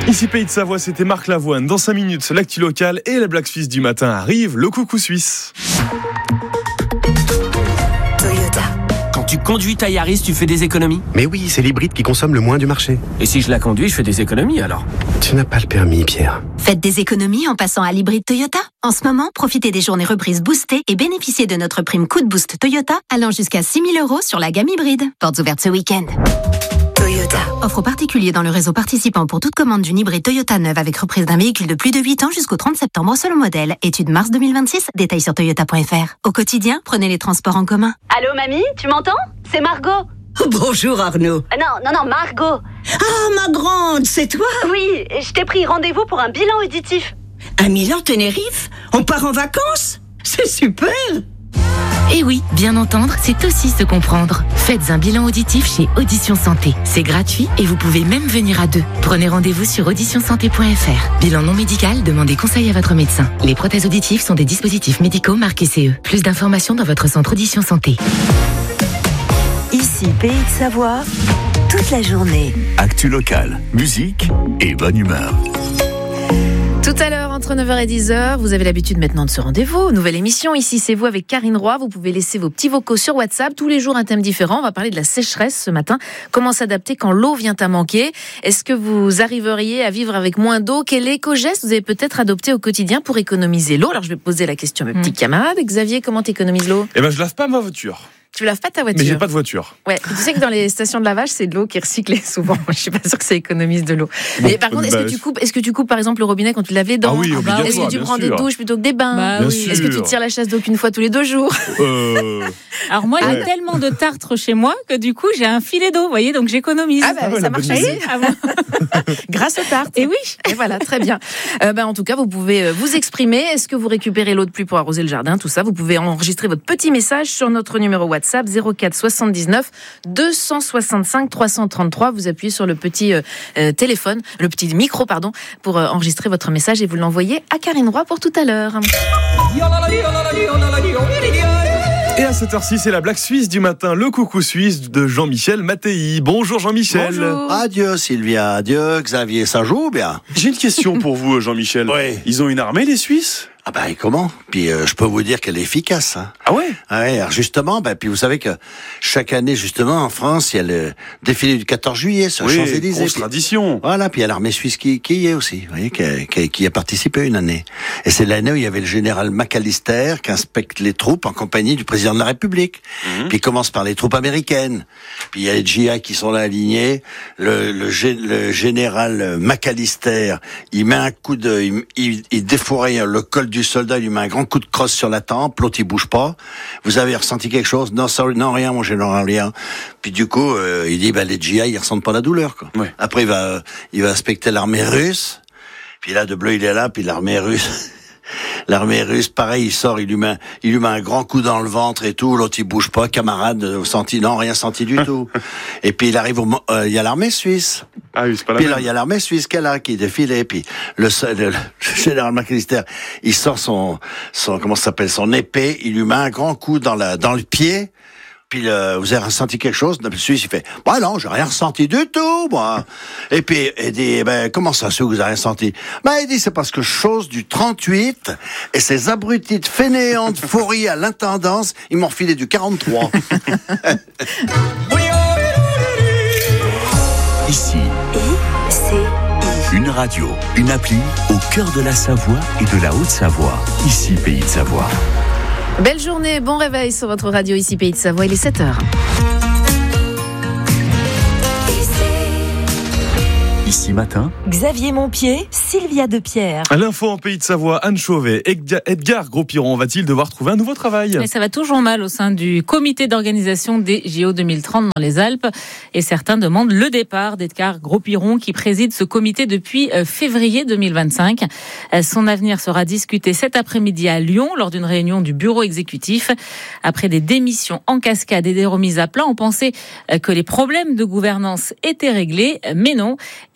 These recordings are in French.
Ici Pays de Savoie, c'était Marc Lavoine. Dans 5 minutes, l'actu locale et la Black Suisse du matin arrive, le coucou suisse. Toyota. Quand tu conduis ta Yaris, tu fais des économies? Mais oui, c'est l'hybride qui consomme le moins du marché. Et si je la conduis, je fais des économies alors? Tu n'as pas le permis, Pierre. Faites des économies en passant à l'hybride Toyota. En ce moment, profitez des journées reprises boostées et bénéficiez de notre prime coup de boost Toyota allant jusqu'à 6 000 € sur la gamme hybride. Portes ouvertes ce week-end. Toyota. Offre aux particuliers dans le réseau participant pour toute commande d'une hybride Toyota neuve avec reprise d'un véhicule de plus de 8 ans jusqu'au 30 septembre selon modèle. Étude mars 2026, détails sur toyota.fr. Au quotidien, prenez les transports en commun. Allô mamie, tu m'entends? C'est Margot. Bonjour Arnaud. Non, Margot. Ah, ma grande, c'est toi? Oui, je t'ai pris rendez-vous pour un bilan auditif. À Milan-Tenerife? On part en vacances? C'est super! Et oui, bien entendre, c'est aussi se comprendre. Faites un bilan auditif chez Audition Santé. C'est gratuit et vous pouvez même venir à 2. Prenez rendez-vous sur auditionsanté.fr. Bilan non médical, demandez conseil à votre médecin. Les prothèses auditives sont des dispositifs médicaux marqués CE. Plus d'informations dans votre centre Audition Santé. Ici Pays de Savoie, toute la journée. Actu locale, musique et bonne humeur. Tout à l'heure, entre 9h et 10h, vous avez l'habitude maintenant de ce rendez-vous. Nouvelle émission, ici c'est vous avec Karine Roy. Vous pouvez laisser vos petits vocaux sur WhatsApp. Tous les jours, un thème différent. On va parler de la sécheresse ce matin. Comment s'adapter quand l'eau vient à manquer? Est-ce que vous arriveriez à vivre avec moins d'eau? Quel éco-geste vous avez peut-être adopté au quotidien pour économiser l'eau? Alors je vais poser la question à mes petits camarades. Xavier, comment t'économises l'eau? Je lave pas ma voiture. Tu laves pas ta voiture? Mais j'ai pas de voiture. Ouais, tu sais que dans les stations de lavage, c'est de l'eau qui est recyclée souvent. Je suis pas sûre que ça économise de l'eau. Bon, mais par contre, est-ce que tu coupes par exemple le robinet quand tu laves les dents? Ah oui, obligatoire, est-ce que tu prends des douches plutôt que des bains? Bien Est-ce que tu tires la chasse d'eau qu'une fois tous les 2 jours? Alors moi, j'ai tellement de tartres chez moi que du coup, j'ai un filet d'eau, vous voyez, donc j'économise. Ça marche aussi. Grâce aux tartes. Et oui. Et voilà, très bien. En tout cas, vous pouvez vous exprimer. Est-ce que vous récupérez l'eau de pluie pour arroser le jardin? Tout ça, vous pouvez enregistrer votre petit message sur notre numéro WhatsApp 04 79 265 333. Vous appuyez sur le petit téléphone, le petit micro, pour enregistrer votre message et vous l'envoyez à Karine Roy pour tout à l'heure. Et à cette heure-ci, c'est la Black Suisse du matin, le coucou suisse de Jean-Michel Mattei. Bonjour Jean-Michel. Bonjour. Adieu Sylvia, adieu Xavier, ça joue bien. J'ai une question pour vous, Jean-Michel. Oui. Ils ont une armée, les Suisses? Ah bah et comment? Puis je peux vous dire qu'elle est efficace. Hein. Ah ouais? Ah ouais, alors justement, puis vous savez que chaque année, justement, en France, il y a le défilé du 14 juillet sur Champs-Élysées. Grosse tradition. Voilà, puis il y a l'armée suisse qui y est aussi, vous voyez, qui a participé une année. Et c'est l'année où il y avait le général McAllister qui inspecte les troupes en compagnie du président de la République. Puis il commence par les troupes américaines. Puis il y a les GI qui sont là alignés. Le général McAllister, il met un coup il défouraille le col du soldat, il lui met un grand coup de crosse sur la tempe, l'autre il bouge pas. Vous avez ressenti quelque chose? Non, non, rien, mon général, rien. Puis du coup, il dit, les GI, ils ressentent pas la douleur, quoi. Ouais. Après, il va inspecter l'armée russe. Puis là, de bleu, il est là, puis l'armée russe, pareil, il sort, il lui met un grand coup dans le ventre et tout, l'autre il bouge pas, camarade, non, rien senti du tout. Et puis il arrive il y a l'armée suisse. Ah oui, c'est pas la Puis même. là, il y a l'armée suisse qui défile, et puis le général McAllister, il sort son épée, il lui met un grand coup dans le pied. Puis vous avez ressenti quelque chose? Le Suisse, il fait, non, j'ai rien ressenti du tout, moi. Et puis, il dit, comment ça se fait que vous avez rien senti? Il dit, c'est parce que chose du 38, et ces abrutis de fainéants de Faury à l'intendance, ils m'ont refilé du 43. Ici, une radio, une appli au cœur de la Savoie et de la Haute-Savoie. Ici, Pays de Savoie. Belle journée, bon réveil sur votre radio ici Pays de Savoie, il est 7h. Ici matin, Xavier Montpied, Sylvia Depierre. À l'info en Pays de Savoie, Anne Chauvet, Edgar Gros-Piron va-t-il devoir trouver un nouveau travail? Mais ça va toujours mal au sein du comité d'organisation des JO 2030 dans les Alpes. Et certains demandent le départ d'Edgar Gros-Piron qui préside ce comité depuis février 2025. Son avenir sera discuté cet après-midi à Lyon lors d'une réunion du bureau exécutif. Après des démissions en cascade et des remises à plat, on pensait que les problèmes de gouvernance étaient réglés, mais non.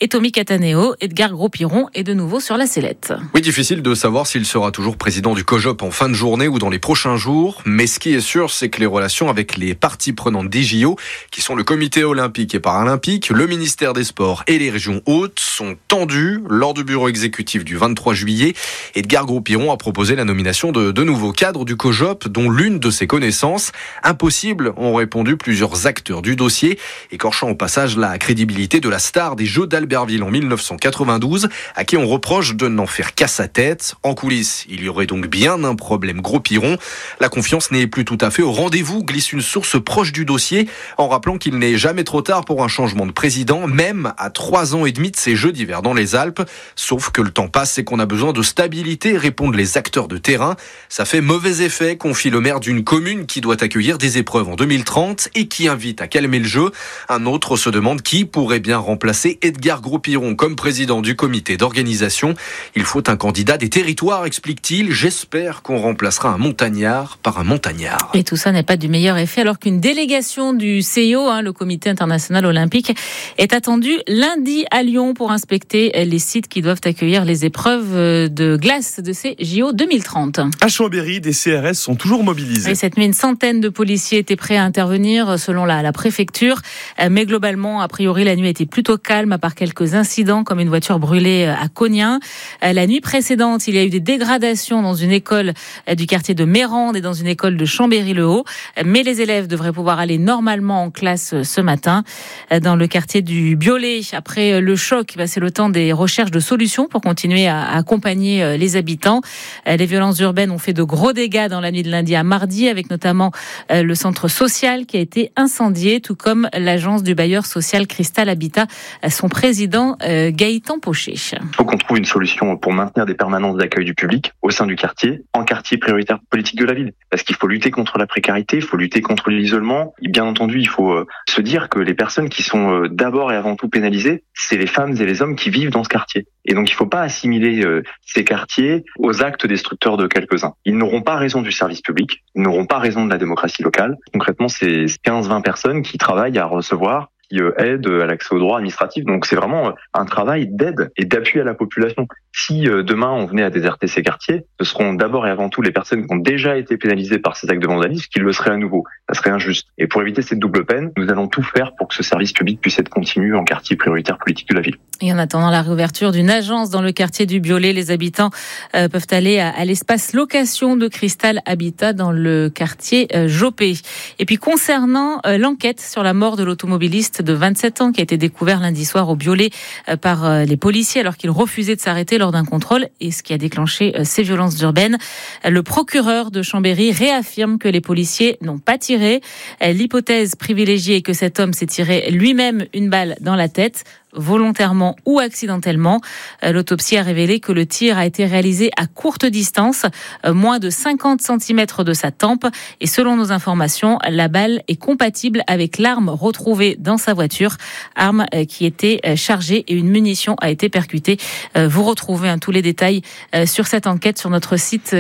et Tommy Cataneo. Edgar Gros-Piron est de nouveau sur la sellette. Oui, difficile de savoir s'il sera toujours président du COJOP en fin de journée ou dans les prochains jours. Mais ce qui est sûr, c'est que les relations avec les parties prenantes des JO, qui sont le comité olympique et paralympique, le ministère des Sports et les régions hautes, sont tendues. Lors du bureau exécutif du 23 juillet, Edgar Gros-Piron a proposé la nomination de nouveaux cadres du COJOP, dont l'une de ses connaissances. Impossible, ont répondu plusieurs acteurs du dossier, écorchant au passage la crédibilité de la star des Jeux d'Albertville en 1992, à qui on reproche de n'en faire qu'à sa tête. En coulisses, il y aurait donc bien un problème Gros-Piron. La confiance n'est plus tout à fait au rendez-vous, glisse une source proche du dossier, en rappelant qu'il n'est jamais trop tard pour un changement de président, même à 3 ans et demi de ces Jeux d'hiver dans les Alpes. Sauf que le temps passe et qu'on a besoin de stabilité, répondent les acteurs de terrain. Ça fait mauvais effet, confie le maire d'une commune qui doit accueillir des épreuves en 2030 et qui invite à calmer le jeu. Un autre se demande qui pourrait bien remplacer Edgar Gros-Piron comme président du comité d'organisation. Il faut un candidat des territoires, explique-t-il. J'espère qu'on remplacera un montagnard par un montagnard. Et tout ça n'est pas du meilleur effet alors qu'une délégation du CIO, le Comité international olympique, est attendue lundi à Lyon pour inspecter les sites qui doivent accueillir les épreuves de glace de ces JO 2030. À Chambéry, des CRS sont toujours mobilisés. Et cette nuit, une centaine de policiers étaient prêts à intervenir selon la préfecture. Mais globalement, a priori, la nuit a été plutôt calme, à part quelques incidents comme une voiture brûlée à Cognin. La nuit précédente, il y a eu des dégradations dans une école du quartier de Mérande et dans une école de Chambéry-le-Haut. Mais les élèves devraient pouvoir aller normalement en classe ce matin. Dans le quartier du Biolay, après le choc, c'est le temps des recherches de solutions pour continuer à accompagner les habitants. Les violences urbaines ont fait de gros dégâts dans la nuit de lundi à mardi, avec notamment le centre social qui a été incendié, tout comme l'agence du bailleur social Cristal Habitat, son président Gaëtan Pochet. Il faut qu'on trouve une solution pour maintenir des permanences d'accueil du public au sein du quartier, en quartier prioritaire politique de la ville. Parce qu'il faut lutter contre la précarité, il faut lutter contre l'isolement. Et bien entendu, il faut se dire que les personnes qui sont d'abord et avant tout pénalisées, c'est les femmes et les hommes qui vivent dans ce quartier. Et donc il ne faut pas assimiler ces quartiers aux actes destructeurs de quelques-uns. Ils n'auront pas raison du service public, ils n'auront pas raison de la démocratie locale. Concrètement, c'est 15-20 personnes qui travaillent à recevoir, qui aident à l'accès aux droits administratifs. Donc c'est vraiment un travail d'aide et d'appui à la population. Si demain on venait à déserter ces quartiers, ce seront d'abord et avant tout les personnes qui ont déjà été pénalisées par ces actes de vandalisme qui le seraient à nouveau. Ça serait injuste. Et pour éviter cette double peine, nous allons tout faire pour que ce service public puisse être continu en quartier prioritaire politique de la ville. Et en attendant la réouverture d'une agence dans le quartier du Biolay, les habitants peuvent aller à l'espace location de Cristal Habitat dans le quartier Jopé. Et puis concernant l'enquête sur la mort de l'automobiliste de 27 ans qui a été découvert lundi soir au Biolay par les policiers alors qu'il refusait de s'arrêter lors d'un contrôle, et ce qui a déclenché ces violences urbaines. Le procureur de Chambéry réaffirme que les policiers n'ont pas tiré. L'hypothèse privilégiée est que cet homme s'est tiré lui-même une balle dans la tête, volontairement ou accidentellement. L'autopsie a révélé que le tir a été réalisé à courte distance, moins de 50 cm de sa tempe, et selon nos informations, la balle est compatible avec l'arme retrouvée dans sa voiture, arme qui était chargée et une munition a été percutée. Vous retrouvez tous les détails sur cette enquête sur notre site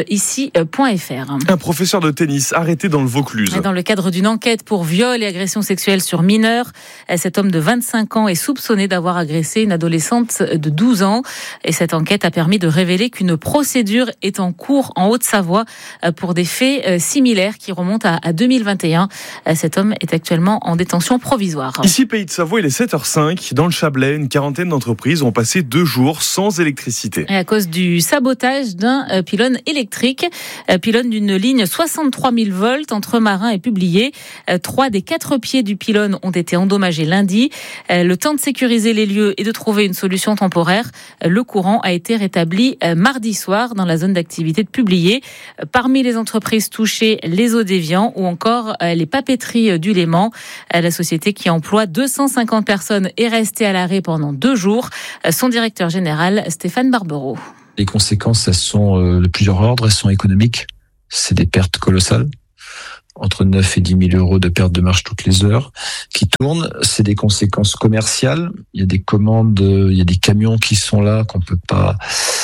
ici.fr. Un professeur de tennis arrêté dans le Vaucluse. Dans le cadre d'une enquête pour viol et agression sexuelle sur mineurs, cet homme de 25 ans est soupçonné d'avoir agressé une adolescente de 12 ans. Et cette enquête a permis de révéler qu'une procédure est en cours en Haute-Savoie pour des faits similaires qui remontent à 2021. Cet homme est actuellement en détention provisoire. Ici, Pays de Savoie, il est 7h05. Dans le Chablais, une quarantaine d'entreprises ont passé 2 jours sans électricité. Et à cause du sabotage d'un pylône électrique, pylône d'une ligne 63 000 volts entre Marin et Publié. 3 des 4 pieds du pylône ont été endommagés lundi. Le temps de sécuriser les lieux et de trouver une solution temporaire, le courant a été rétabli mardi soir dans la zone d'activité de Publié. Parmi les entreprises touchées, les Eaux d'Évian ou encore les papeteries du Léman. La société qui emploie 250 personnes est restée à l'arrêt pendant 2 jours. Son directeur général, Stéphane Barbereau. Les conséquences, elles sont de plusieurs ordres, elles sont économiques. C'est des pertes colossales. Entre 9 et 10 000 euros de perte de marge toutes les heures qui tournent. C'est des conséquences commerciales. Il y a des commandes, il y a des camions qui sont là qu'on peut pas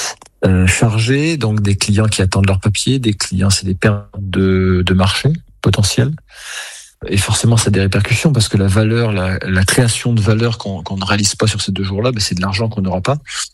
charger. Donc des clients qui attendent leurs papiers. Des clients, c'est des pertes de marché potentielles. Et forcément, ça a des répercussions parce que la valeur, la création de valeur qu'on ne réalise pas sur ces 2 jours-là, c'est de l'argent qu'on n'aura pas,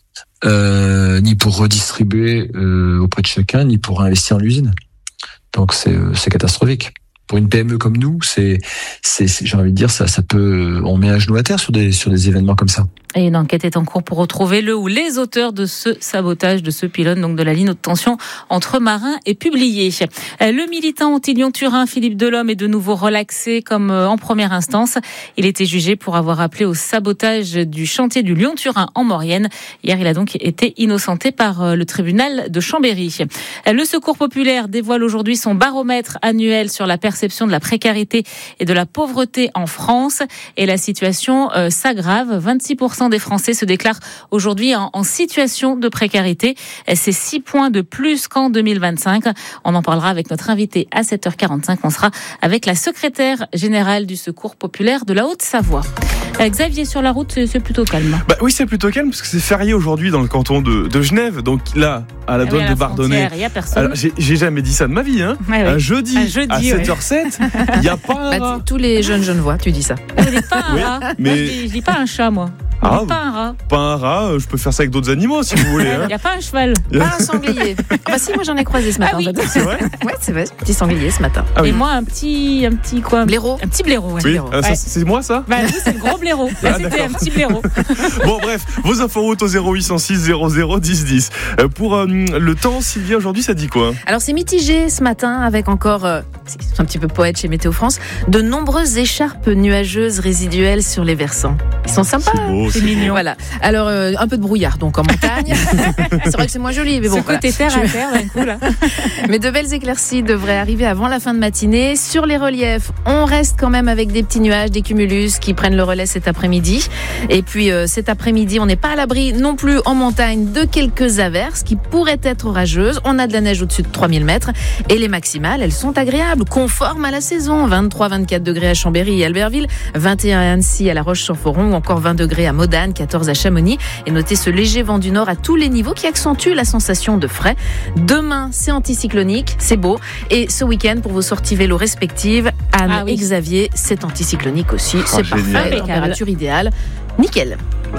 ni pour redistribuer auprès de chacun, ni pour investir en l'usine. Donc c'est catastrophique. Pour une PME comme nous, c'est j'ai envie de dire, ça peut, on met un genou à terre sur des événements comme ça. Et une enquête est en cours pour retrouver le ou les auteurs de ce sabotage de ce pylône, donc de la ligne haute tension entre Marins et Publié. Le militant anti-Lyon-Turin, Philippe Delhomme, est de nouveau relaxé comme en première instance. Il était jugé pour avoir appelé au sabotage du chantier du Lyon-Turin en Maurienne. Hier, il a donc été innocenté par le tribunal de Chambéry. Le Secours populaire dévoile aujourd'hui son baromètre annuel sur la perception de la précarité et de la pauvreté en France. Et la situation s'aggrave. 26% des Français se déclarent aujourd'hui en situation de précarité. C'est 6 points de plus qu'en 2025. On en parlera avec notre invité à 7h45. On sera avec la secrétaire générale du Secours populaire de la Haute-Savoie. Xavier, sur la route, c'est plutôt calme. Oui, c'est plutôt calme parce que c'est férié aujourd'hui dans le canton de Genève. Donc là, à la douane de Bardonnay, il n'y a personne. Alors, j'ai jamais dit ça de ma vie. Hein. Ouais, un jeudi à 7h07, il n'y a pas un rat. Tous les jeunes Genevois, tu dis ça. Je dis pas un rat. Mais... Je dis pas un chat, moi. Ah, pas un rat. Pas un rat, je peux faire ça avec d'autres animaux si vous voulez. Il n'y a pas un cheval. Pas un sanglier. Si, moi j'en ai croisé ce matin. Ah oui. C'est vrai ? Ouais, c'est vrai. Petit sanglier ce matin. Et moi, un petit quoi ? Blaireau. Un petit blaireau, ouais. Oui, c'est moi ça ? Nous, c'est le gros blaireau. Là, c'était un petit blaireau. Bon, bref, vos inforoutes au 0806 00 10 10. Pour le temps, Sylvia, aujourd'hui, ça dit quoi ? Alors, c'est mitigé ce matin avec encore, c'est un petit peu poète chez Météo France, de nombreuses écharpes nuageuses résiduelles sur les versants. Ils sont sympas. C'est mignon. Voilà. Alors, un peu de brouillard, donc en montagne. C'est vrai que c'est moins joli, mais bon. Ce côté terre à terre, d'un coup, là. Mais de belles éclaircies devraient arriver avant la fin de matinée. Sur les reliefs, on reste quand même avec des petits nuages, des cumulus qui prennent le relais cet après-midi. Et puis, cet après-midi, on n'est pas à l'abri non plus en montagne de quelques averses qui pourraient être orageuses. On a de la neige au-dessus de 3000 mètres. Et les maximales, elles sont agréables, conformes à la saison. 23-24 degrés à Chambéry et Albertville, 21 à Annecy, à La Roche-sur-Foron, ou encore 20 degrés à Modane, 14 à Chamonix. Et notez ce léger vent du nord à tous les niveaux qui accentue la sensation de frais. Demain, c'est anticyclonique, c'est beau. Et ce week-end, pour vos sorties vélo respectives, Anne et Xavier, c'est anticyclonique aussi. C'est parfait, température idéale. Nickel.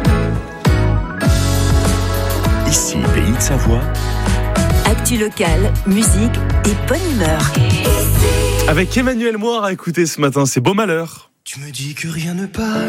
Ici, Pays de Savoie. Actu locale, musique et bonne humeur. Avec Emmanuel Moire à écouter ce matin, c'est Beau Malheur. Tu me dis que rien ne passe.